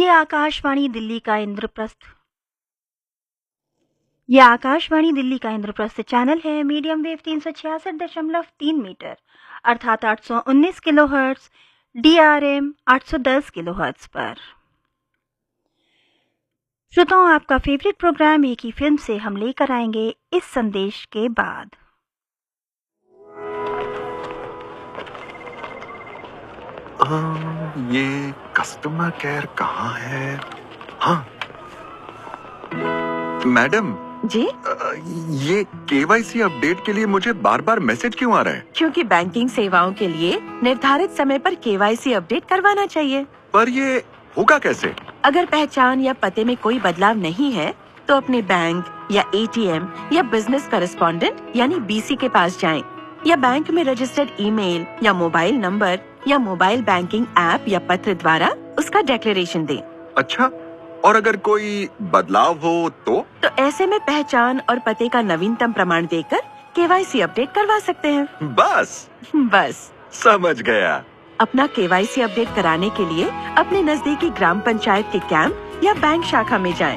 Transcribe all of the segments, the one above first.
ये आकाशवाणी दिल्ली का इंद्रप्रस्थ ये आकाशवाणी दिल्ली का इंद्रप्रस्थ चैनल है। मीडियम वेव 366.3 मीटर अर्थात 819 किलोहर्ट्ज, DRM 810 किलोहर्ट्ज पर। श्रोताओं, आपका फेवरेट प्रोग्राम एक ही फिल्म से हम लेकर आएंगे इस संदेश के बाद। ये कस्टमर केयर कहाँ है? हाँ मैडम जी, ये KYC अपडेट के लिए मुझे बार बार मैसेज क्यों आ रहा है? क्योंकि बैंकिंग सेवाओं के लिए निर्धारित समय पर KYC अपडेट करवाना चाहिए। पर ये होगा कैसे? अगर पहचान या पते में कोई बदलाव नहीं है तो अपने बैंक या ATM या बिजनेस करेस्पॉन्डेंट यानी BC के पास जाएं, या बैंक में रजिस्टर्ड ईमेल या मोबाइल नंबर या मोबाइल बैंकिंग ऐप या पत्र द्वारा उसका डिक्लेरेशन दें। अच्छा, और अगर कोई बदलाव हो तो ऐसे में पहचान और पते का नवीनतम प्रमाण देकर KYC अपडेट करवा सकते हैं। बस समझ गया। अपना KYC अपडेट कराने के लिए अपने नजदीकी ग्राम पंचायत के कैंप या बैंक शाखा में जाएं।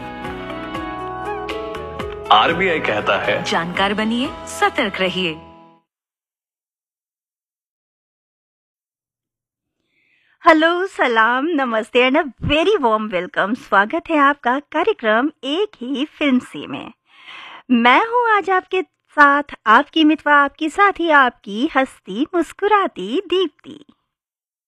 RBI कहता है, जानकार बनिए, सतर्क रहिए। हेलो, सलाम, नमस्ते and a very warm welcome. स्वागत है आपका कार्यक्रम एक ही फिल्म से में। मैं हूँ आज आपके साथ, आपकी मितवा, आपकी साथी, आपकी हंसती मुस्कुराती दीप्ति।